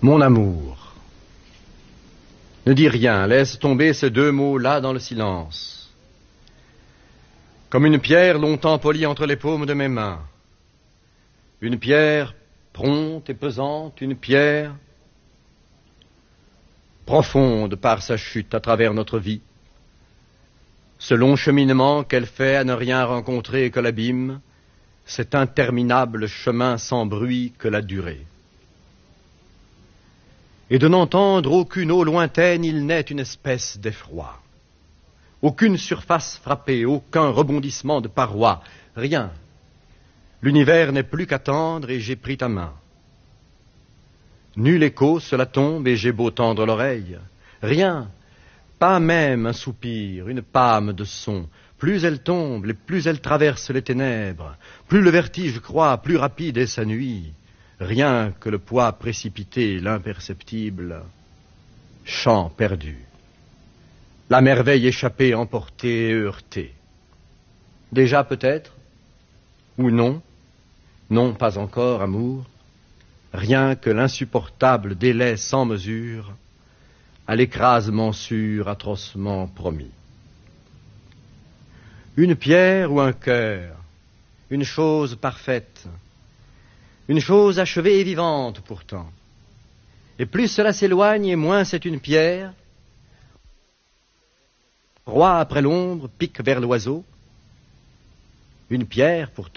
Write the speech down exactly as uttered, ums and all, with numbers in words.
Mon amour. Ne dis rien, laisse tomber ces deux mots-là dans le silence. Comme une pierre longtemps polie entre les paumes de mes mains. Une pierre prompte et pesante, une pierre profonde par sa chute à travers notre vie. Ce long cheminement qu'elle fait à ne rien rencontrer que l'abîme, cet interminable chemin sans bruit que la durée. Et de n'entendre aucune eau lointaine, il naît une espèce d'effroi. Aucune surface frappée, aucun rebondissement de parois, rien. L'univers n'est plus qu'à tendre et j'ai pris ta main. Nul écho, cela tombe et j'ai beau tendre l'oreille. Rien, pas même un soupir, une pâme de son. Plus elle tombe, et plus elle traverse les ténèbres, plus le vertige croît, plus rapide est sa nuit. Rien que le poids précipité, l'imperceptible, chant perdu. La merveille échappée, emportée et heurtée. Déjà peut-être, ou non, non pas encore, amour, rien que l'insupportable délai sans mesure, à l'écrasement sûr, atrocement promis. Une pierre ou un cœur, une chose parfaite, une chose achevée et vivante pourtant. Et plus cela s'éloigne et moins c'est une pierre, roi après l'ombre, pique vers l'oiseau, une pierre pourtant.